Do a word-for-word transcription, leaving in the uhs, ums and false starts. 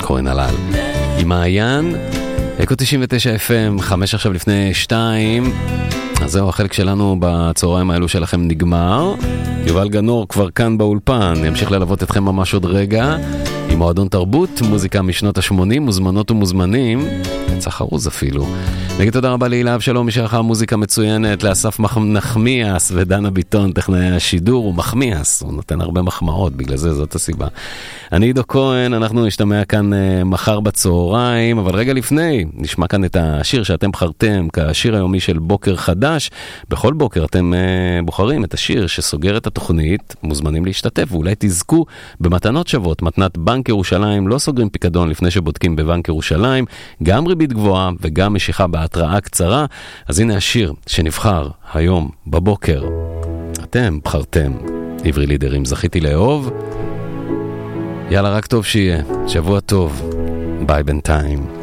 כהן הלל. עם מעיין, אקו תשעים ותשע אף אם, חמש עכשיו לפני שתיים. אז זהו, החלק שלנו בצהריים האלו שלכם נגמר. יובל גנור כבר כאן באולפן, ימשיך ללוות אתכם ממש עוד רגע. עם מועדון תרבות, מוזיקה משנות ה-שמונים, מוזמנות ומוזמנים, צחרוז אפילו. נגיד תודה רבה להילה שלום, מי שערכה מוזיקה מצוינת, לאסף נחמיאס ודנה ביטון, טכנאי השידור, הוא מחמיאס, הוא נותן הרבה מחמאות, בגלל זה זאת הסיבה. אני עידו כהן, אנחנו נשתמע כאן uh, מחר בצהריים, אבל רגע לפני, נשמע כאן את השיר שאתם בחרתם, כשיר היומי של בוקר חדש. בכל בוקר אתם uh, בוחרים את השיר שסוגר את התוכנית, מוזמנים להשתתף, ואולי תזכו במתנות שוות, מתנת בנק ירושלים, לא סוגרים פיקדון לפני שבודקים בבנק ירושלים, גם ריבית גבוהה וגם משיכה בהתראה קצרה. אז הנה השיר שנבחר היום בבוקר. אתם בחרתם עברי לידרים, זכיתי לאהוב. יאללה, רק טוב שיהיה, שבוע טוב, ביי בינתיים.